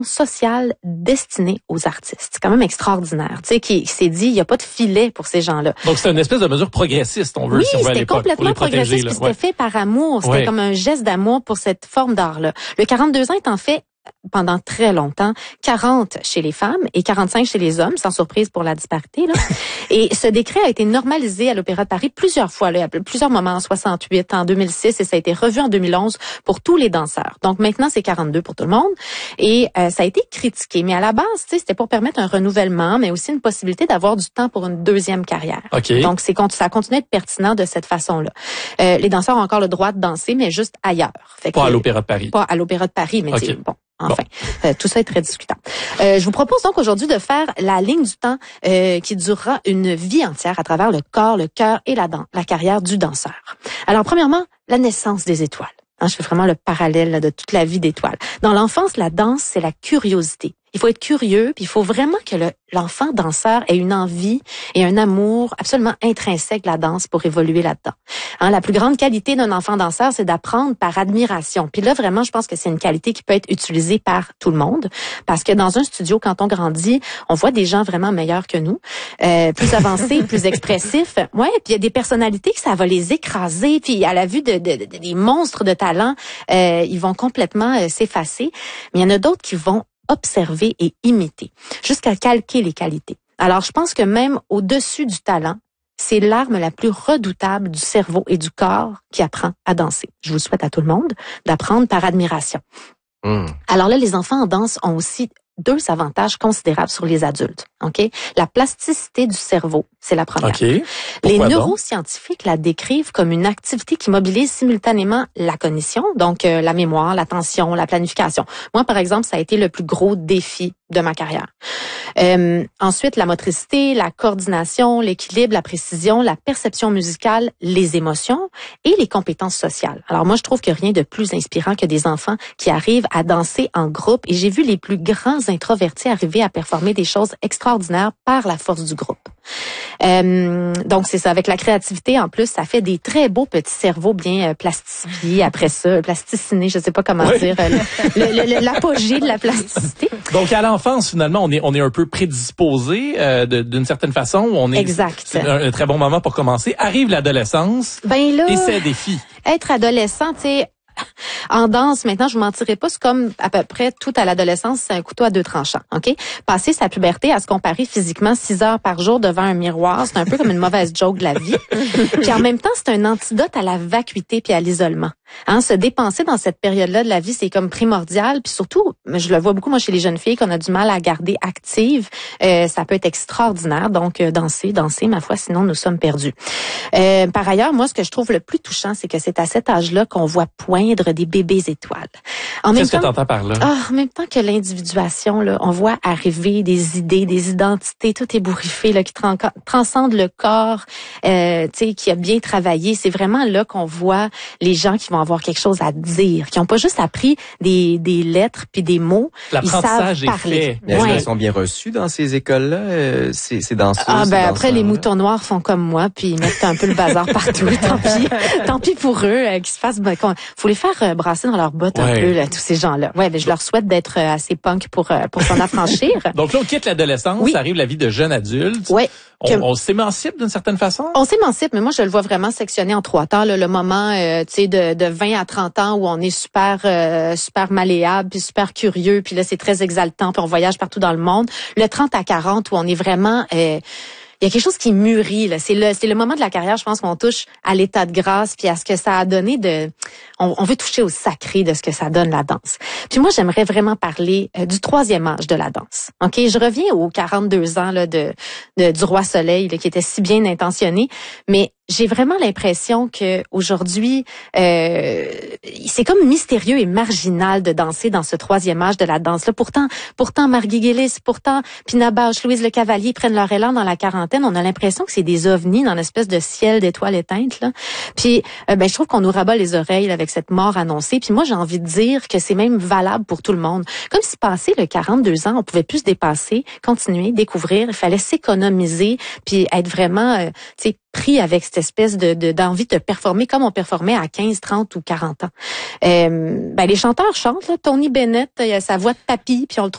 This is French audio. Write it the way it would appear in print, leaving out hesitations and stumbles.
sociale destinée aux artistes. C'est quand même extraordinaire. Tu sais, qui s'est dit, il n'y a pas de filet pour ces gens-là. Donc, c'est une espèce de mesure progressiste, on veut, oui, si on veut aller c'était complètement progressiste, puis c'était fait par amour. C'était comme un geste d'amour pour cette forme d'art-là. Le 42 ans est en fait pendant très longtemps, 40 chez les femmes et 45 chez les hommes, sans surprise pour la disparité, là. Et ce décret a été normalisé à l'Opéra de Paris plusieurs fois, là, à plusieurs moments, en 68, en 2006, et ça a été revu en 2011 pour tous les danseurs. Donc maintenant, c'est 42 pour tout le monde. Et ça a été critiqué. Mais à la base, tu sais, c'était pour permettre un renouvellement, mais aussi une possibilité d'avoir du temps pour une deuxième carrière. Okay. Donc ça continue à être pertinent de cette façon-là. Les danseurs ont encore le droit de danser, mais juste ailleurs. Fait pas que, à l'Opéra de Paris. Pas à l'Opéra de Paris, mais okay. Bon. Enfin, tout ça est très discutable. Je vous propose donc aujourd'hui de faire la ligne du temps qui durera une vie entière à travers le corps, le cœur et la carrière du danseur. Alors, premièrement, la naissance des étoiles. Je fais vraiment le parallèle là, de toute la vie d'étoiles. Dans l'enfance, la danse, c'est la curiosité. Il faut être curieux, puis il faut vraiment que l'enfant danseur ait une envie et un amour absolument intrinsèque de la danse pour évoluer là-dedans. La plus grande qualité d'un enfant danseur, c'est d'apprendre par admiration. Puis là, vraiment, je pense que c'est une qualité qui peut être utilisée par tout le monde, parce que dans un studio, quand on grandit, on voit des gens vraiment meilleurs que nous, plus avancés, plus expressifs. Ouais, puis il y a des personnalités que ça va les écraser, puis à la vue des monstres de talent, ils vont complètement s'effacer. Mais il y en a d'autres qui vont observer et imiter, jusqu'à calquer les qualités. Alors, je pense que même au-dessus du talent, c'est l'arme la plus redoutable du cerveau et du corps qui apprend à danser. Je vous souhaite à tout le monde d'apprendre par admiration. Alors là, les enfants en danse ont aussi deux avantages considérables sur les adultes. Ok, la plasticité du cerveau, c'est la première. Okay. Les neuroscientifiques la décrivent comme une activité qui mobilise simultanément la cognition, donc la mémoire, l'attention, la planification. Moi, par exemple, ça a été le plus gros défi de ma carrière. Ensuite, la motricité, la coordination, l'équilibre, la précision, la perception musicale, les émotions et les compétences sociales. Alors moi, je trouve que rien de plus inspirant que des enfants qui arrivent à danser en groupe. Et j'ai vu les plus grands introvertis arriver à performer des choses extraordinaires par la force du groupe. Donc c'est ça, avec la créativité en plus, ça fait des très beaux petits cerveaux bien plastifiés après ça, plasticinés, je sais pas comment dire, l'apogée de la plasticité. Donc à l'enfance finalement, on est un peu prédisposé d'une certaine façon, on est exact. C'est un très bon moment pour commencer. Arrive l'adolescence et ses défis. Être adolescent, tu sais, en danse, maintenant, je vous mentirai pas, c'est comme à peu près tout à l'adolescence, c'est un couteau à deux tranchants, OK? Passer sa puberté à se comparer physiquement 6 heures par jour devant un miroir, c'est un peu comme une mauvaise joke de la vie. Puis en même temps, c'est un antidote à la vacuité puis à l'isolement. Se dépenser dans cette période-là de la vie, c'est comme primordial. Puis surtout, je le vois beaucoup, moi, chez les jeunes filles, qu'on a du mal à garder actives. Ça peut être extraordinaire. Donc, danser, ma foi, sinon nous sommes perdus. Par ailleurs, moi, ce que je trouve le plus touchant, c'est que c'est à cet âge-là qu'on voit poindre des bébés étoiles. Qu'est-ce que tu entends par là? En même temps que l'individuation, là, on voit arriver des idées, des identités, tout ébouriffé, là, qui transcendent le corps, tu sais, qui a bien travaillé. C'est vraiment là qu'on voit les gens qui vont avoir quelque chose à dire, qui n'ont pas juste appris des lettres puis des mots. L'apprentissage est fait. Mais est-ce qu'elles sont bien reçues dans ces écoles-là, ces danseuses? Après, les moutons noirs font comme moi, puis ils mettent un peu le bazar partout. Tant pis pour eux, qu'ils se fassent... faut les faire brasser dans leurs bottes un peu, là, tous ces gens-là. Ouais, mais je leur souhaite d'être assez punk pour s'en affranchir. Donc là, on quitte l'adolescence, arrive la vie de jeune adulte. Ouais. On s'émancipe d'une certaine façon? On s'émancipe, mais moi, je le vois vraiment sectionné en 3 temps. Là, le moment tu sais, de 20 à 30 ans où on est super malléable, puis super curieux, puis là, c'est très exaltant, puis on voyage partout dans le monde. Le 30 à 40 où on est vraiment... il y a quelque chose qui mûrit, là. C'est le moment de la carrière, je pense, qu'on touche à l'état de grâce puis à ce que ça a donné on veut toucher au sacré de ce que ça donne la danse. Puis moi, j'aimerais vraiment parler du 3e âge de la danse. OK, je reviens aux 42 ans là du Roi Soleil là, qui était si bien intentionné, mais j'ai vraiment l'impression que aujourd'hui, c'est comme mystérieux et marginal de danser dans ce 3e âge de la danse. Là, pourtant, Marguerite Gillis, pourtant, Pina Bausch, Louise Le Cavalier prennent leur élan dans la quarantaine. On a l'impression que c'est des ovnis dans l'espèce de ciel d'étoiles éteintes. Là. Puis, je trouve qu'on nous rabat les oreilles là, avec cette mort annoncée. Puis moi, j'ai envie de dire que c'est même valable pour tout le monde. Comme si passé le 42 ans, on pouvait plus se dépasser, continuer, découvrir. Il fallait s'économiser, puis être vraiment, pris avec cette espèce d'envie de performer comme on performait à 15, 30 ou 40 ans. Les chanteurs chantent, là. Tony Bennett, il a sa voix de papy, puis on le trouve